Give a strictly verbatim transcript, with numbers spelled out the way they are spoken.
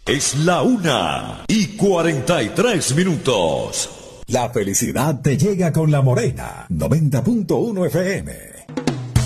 Es la una y cuarenta y tres minutos. La felicidad te llega con La Morena, noventa punto uno F M.